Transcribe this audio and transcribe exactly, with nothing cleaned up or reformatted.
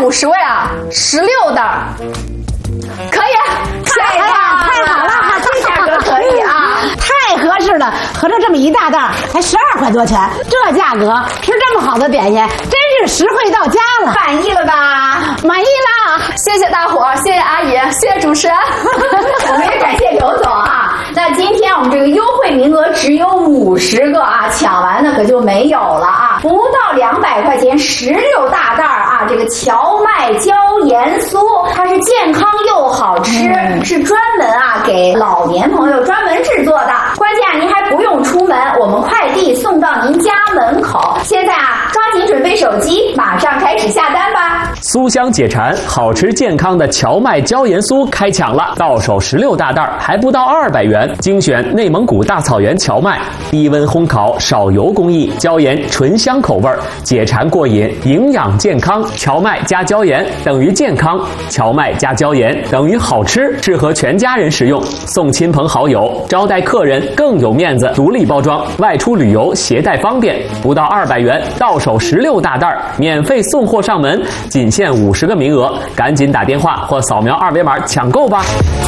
五十位啊，十六袋儿，可以， 太棒了，太好了， 这价格可以啊， 太合适了。合着这么一大袋才十二块多钱，这价格吃这么好的点心，真是实惠到家了。 满意了吧？ 满意了， 谢谢大伙儿，谢谢阿姨，谢谢主持人，我们也感谢刘总啊。那今天我们这个优惠名额只有五十个啊，抢完了可就没有了啊！不到两百块钱，十六大袋啊，这个荞麦椒盐酥，它是健康又好吃，嗯、是专门啊给老年朋友专门制作的。关键啊，您还不用出门，我们快递送到您家门口。现在啊，抓紧准备手机，马上开始下单吧！ 酥香解馋，好吃健康的荞麦椒盐酥开抢了，到手十六大袋，还不到二百元。精选内蒙古大草原荞麦，低温烘烤，少油工艺，椒盐醇香口味，解馋过瘾，营养健康。荞麦加椒盐等于健康，荞麦加椒盐等于好吃，适合全家人食用，送亲朋好友，招待客人更有面子。独立包装，外出旅游携带方便，不到二百元，到手十六大袋，免费送货上门，仅限五十个名额，赶紧打电话或扫描二维码抢购吧。